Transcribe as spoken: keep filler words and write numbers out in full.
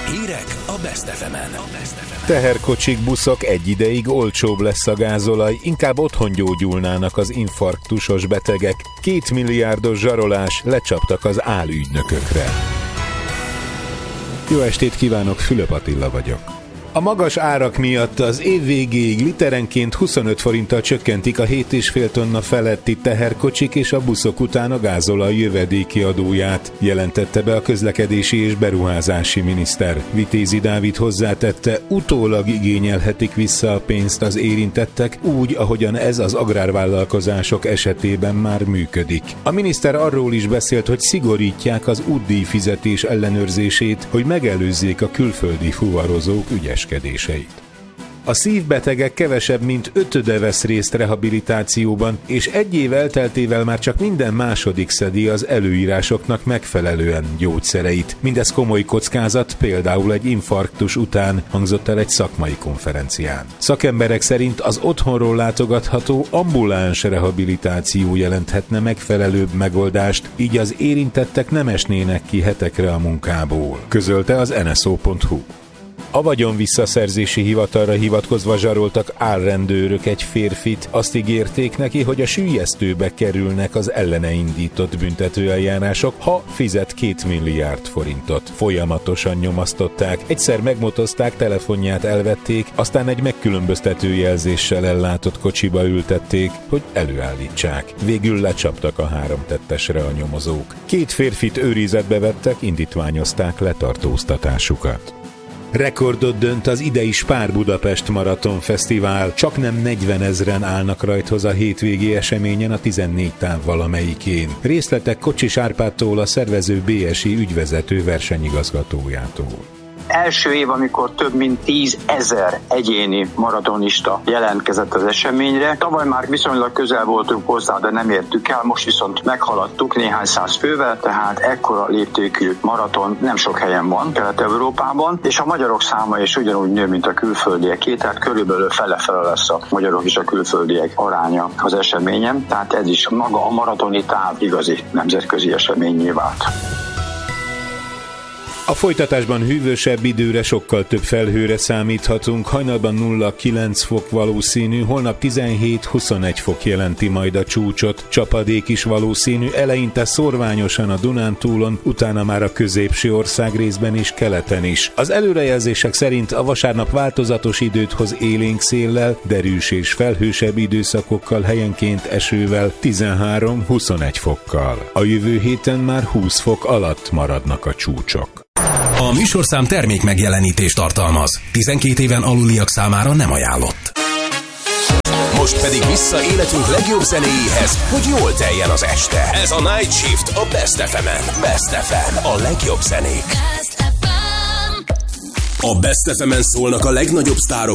Hírek a Best ef emen. Teherkocsik, buszok, egy ideig olcsóbb lesz a gázolaj, inkább otthon gyógyulnának az infarktusos betegek. Két milliárdos zsarolás, lecsaptak az álügynökökre. Jó estét kívánok, Fülöp Attila vagyok. A magas árak miatt az év végéig literenként huszonöt forinttal csökkentik a hét egész öt tonna feletti teherkocsik és a buszok után a gázolaj jövedéki adóját, jelentette be a közlekedési és beruházási miniszter. Vitézi Dávid hozzátette, utólag igényelhetik vissza a pénzt az érintettek, úgy, ahogyan ez az agrárvállalkozások esetében már működik. A miniszter arról is beszélt, hogy szigorítják az útdíj fizetés ellenőrzését, hogy megelőzzék a külföldi fuvarozók ügyes. A szívbetegek kevesebb, mint ötöde vesz részt rehabilitációban, és egy év elteltével már csak minden második szedi az előírásoknak megfelelően gyógyszereit. Mindez komoly kockázat, például egy infarktus után, hangzott el egy szakmai konferencián. Szakemberek szerint az otthonról látogatható ambuláns rehabilitáció jelenthetne megfelelőbb megoldást, így az érintettek nem esnének ki hetekre a munkából, közölte az en es o pont hu. A vagyonvisszaszerzési hivatalra hivatkozva zsaroltak álrendőrök egy férfit, azt ígérték neki, hogy a süllyesztőbe kerülnek az ellene indított büntetőeljárások, ha fizet két milliárd forintot. Folyamatosan nyomasztották, egyszer megmotozták, telefonját elvették, aztán egy megkülönböztető jelzéssel ellátott kocsiba ültették, hogy előállítsák. Végül lecsaptak a három tettesre a nyomozók. Két férfit őrizetbe vettek, indítványozták letartóztatásukat. Rekordot dönt az idei Spár Budapest Maraton Fesztivál, csaknem negyvenezren állnak rajthoz a hétvégi eseményen a tizennégy táv valamelyikén. Részletek Kocsis Árpádtól, a szervező bé es i ügyvezető versenyigazgatójától. Első év, amikor több mint tízezer egyéni maratonista jelentkezett az eseményre. Tavaly már viszonylag közel voltunk hozzá, de nem értük el, most viszont meghaladtuk néhány száz fővel, tehát ekkora léptékű maraton nem sok helyen van Kelet-Európában, és a magyarok száma is ugyanúgy nő, mint a külföldieké, tehát körülbelül fele-fele lesz a magyarok és a külföldiek aránya az eseményen, tehát ez is maga a maratoni táv igazi nemzetközi eseményé vált. A folytatásban hűvösebb időre, sokkal több felhőre számíthatunk, hajnalban nulla kilenc fok valószínű, holnap tizenhét huszonegy fok jelenti majd a csúcsot, csapadék is valószínű, eleinte szorványosan a Dunántúlon, utána már a középső országrészben és keleten is. Az előrejelzések szerint a vasárnap változatos időt hoz élénk széllel, derűs és felhősebb időszakokkal, helyenként esővel, tizenhárom huszonegy fokkal. A jövő héten már húsz fok alatt maradnak a csúcsok. A műsorszám termék megjelenítést tartalmaz. tizenkét éven aluliak számára nem ajánlott. Most pedig vissza életünk legjobb zenéjéhez, hogy jól teljen az este. Ez a Night Shift a Best ef emen. Best ef em, a legjobb zenék. A Best ef emen szólnak a legnagyobb sztárok